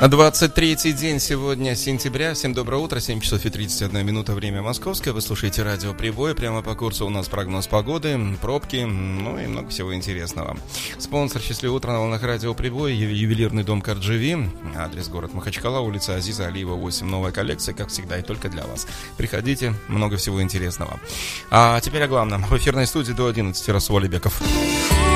23-й день сегодня сентября. Всем доброе утро. 7 часов и 31 минута. Время московское. Вы слушаете радио Прибой. Прямо по курсу у нас прогноз погоды, пробки, ну и много всего интересного. Спонсор «Счастливое утро» на волнах радио Прибой. Ювелирный дом Кардживи. Адрес город Махачкала, улица Азиза Алиева, 8. Новая коллекция, как всегда, и только для вас. Приходите, много всего интересного. А теперь о главном. В эфирной студии до 11 Расул Алибеков.